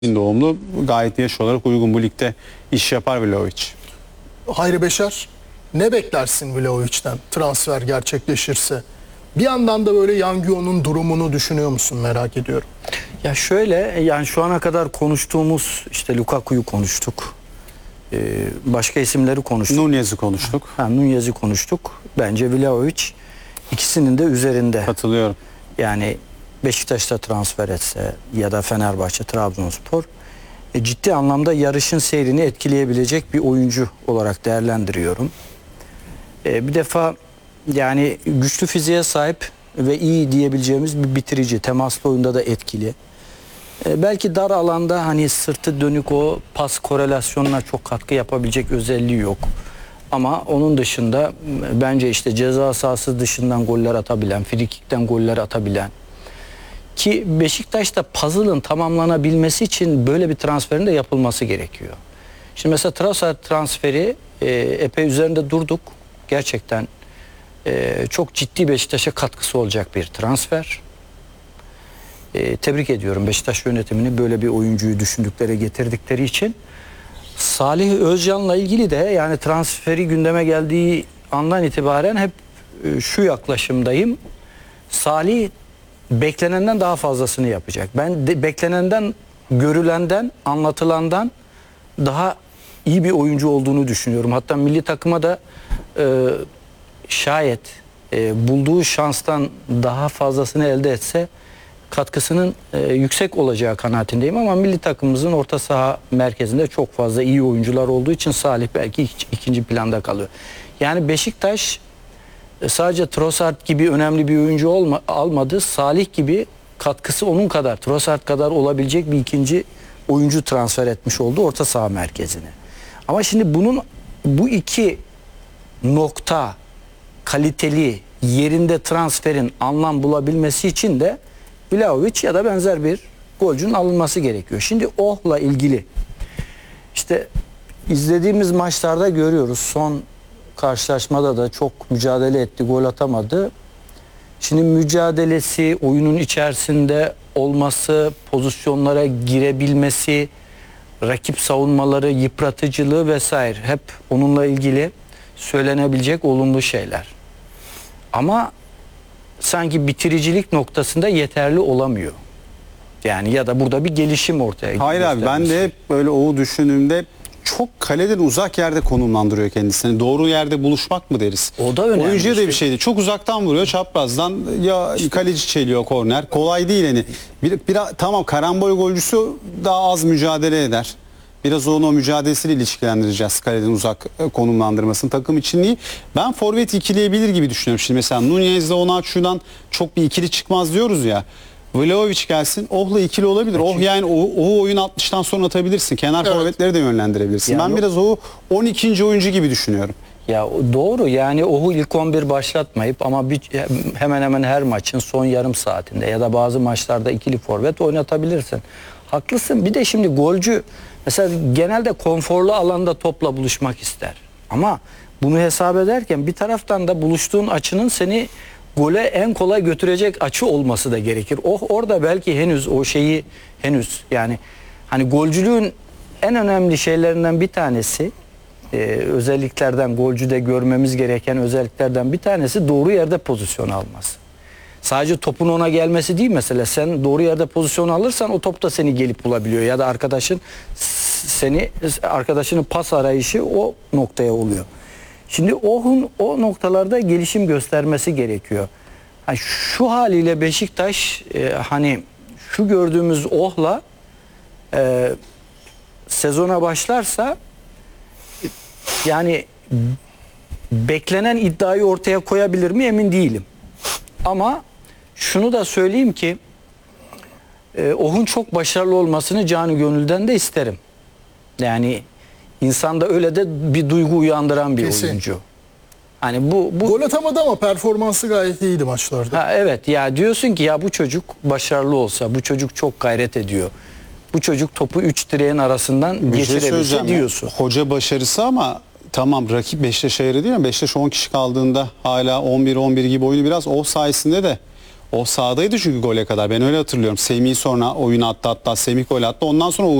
doğumlu, gayet yaş olarak uygun, bu ligde iş yapar Vlahovic. Hayri Beşer, ne beklersin Vlahovic'ten transfer gerçekleşirse? Bir yandan da böyle Yanguio'nun durumunu düşünüyor musun, merak ediyorum. Ya şöyle, yani şu ana kadar konuştuğumuz işte Lukaku'yu konuştuk. Başka isimleri konuştuk. Nunez'i konuştuk. Nunez'i konuştuk. Bence Vlahovic ikisinin de üzerinde. Katılıyorum. Yani Beşiktaş'ta transfer etse ya da Fenerbahçe, Trabzonspor ciddi anlamda yarışın seyrini etkileyebilecek bir oyuncu olarak değerlendiriyorum. Bir defa yani güçlü fiziğe sahip ve iyi diyebileceğimiz bir bitirici. Temaslı oyunda da etkili. Belki dar alanda hani sırtı dönük o pas korelasyonuna çok katkı yapabilecek özelliği yok. Ama onun dışında bence işte ceza sahası dışından goller atabilen, frikikten goller atabilen, ki Beşiktaş'ta puzzle'ın tamamlanabilmesi için böyle bir transferin de yapılması gerekiyor. Şimdi mesela Trossard transferi epey üzerinde durduk. Gerçekten çok ciddi Beşiktaş'a katkısı olacak bir transfer. Tebrik ediyorum Beşiktaş yönetimini, böyle bir oyuncuyu düşündükleri, getirdikleri için. Salih Özcan'la ilgili de yani transferi gündeme geldiği andan itibaren hep şu yaklaşımdayım. Salih beklenenden daha fazlasını yapacak. Ben de beklenenden, görülenden, anlatılandan daha iyi bir oyuncu olduğunu düşünüyorum. Hatta milli takıma da şayet bulduğu şanstan daha fazlasını elde etse katkısının yüksek olacağı kanaatindeyim, ama milli takımımızın orta saha merkezinde çok fazla iyi oyuncular olduğu için Salih belki ikinci planda kalıyor. Yani Beşiktaş sadece Trossard gibi önemli bir oyuncu almadı. Salih gibi katkısı onun kadar, Trossard kadar olabilecek bir ikinci oyuncu transfer etmiş oldu orta saha merkezine. Ama şimdi bu iki nokta kaliteli yerinde transferin anlam bulabilmesi için de Vlahovic ya da benzer bir golcünün alınması gerekiyor. Şimdi Oh'la ilgili işte izlediğimiz maçlarda görüyoruz. Son karşılaşmada da çok mücadele etti, gol atamadı. Şimdi mücadelesi, oyunun içerisinde olması, pozisyonlara girebilmesi, rakip savunmaları, yıpratıcılığı vesaire hep onunla ilgili söylenebilecek olumlu şeyler. Ama sanki bitiricilik noktasında yeterli olamıyor. Yani ya da burada bir gelişim ortaya. Hayır abi, ben de hep böyle o düşündüğümde çok kaleden uzak yerde konumlandırıyor kendisini. Doğru yerde buluşmak mı deriz? O da önemli. Oyuncuya da bir şeydi. Çok uzaktan vuruyor, çaprazdan ya kaleci çeliyor korner. Kolay değil yani. Tamam, karambol golcüsü daha az mücadele eder. Biraz onu o mücadelesiyle ilişkilendireceğiz, kaleden uzak konumlandırmasını. Takım için değil. Ben forvet ikileyebilir gibi düşünüyorum. Şimdi mesela Nunez'le Onaçu'dan çok bir ikili çıkmaz diyoruz ya. Vlahovic gelsin, Oh'la ikili olabilir. Oh yani o oyun 60'tan sonra atabilirsin. Kenar forvetleri de yönlendirebilirsin. Yani ben biraz o 12. oyuncu gibi düşünüyorum. Ya doğru, yani Oh'u ilk 11 başlatmayıp ama hemen hemen her maçın son yarım saatinde ya da bazı maçlarda ikili forvet oynatabilirsin. Haklısın. Bir de şimdi golcü mesela genelde konforlu alanda topla buluşmak ister. Ama bunu hesap ederken bir taraftan da buluştuğun açının seni gole en kolay götürecek açı olması da gerekir. Orada belki henüz yani hani golcülüğün en önemli şeylerinden bir tanesi, özelliklerden, golcüde görmemiz gereken özelliklerden bir tanesi doğru yerde pozisyon alması. Sadece topun ona gelmesi değil mesela. Sen doğru yerde pozisyon alırsan o top da seni gelip bulabiliyor ya da arkadaşının pas arayışı o noktaya oluyor. Şimdi o noktalarda gelişim göstermesi gerekiyor. Yani şu haliyle Beşiktaş hani şu gördüğümüz Oh'la sezona başlarsa yani beklenen iddiayı ortaya koyabilir mi emin değilim. Ama şunu da söyleyeyim ki Oh'un çok başarılı olmasını canı gönülden de isterim. Yani insanda öyle de bir duygu uyandıran bir oyuncu. Hani bu gol atamadı ama performansı gayet iyiydi maçlarda. Evet ya, diyorsun ki ya bu çocuk başarılı olsa, bu çocuk çok gayret ediyor. Bu çocuk topu 3 direğin arasından geçirebilse diyorsun. Hoca başarısı ama tamam, rakip Beşiktaş ayarı değil mi? Beşiktaş 10 kişi kaldığında hala 11-11 gibi oyunu biraz o sayesinde de O sahadaydı çünkü gole kadar. Ben öyle hatırlıyorum. Semih sonra oyuna attı, hatta Semih gol attı. Ondan sonra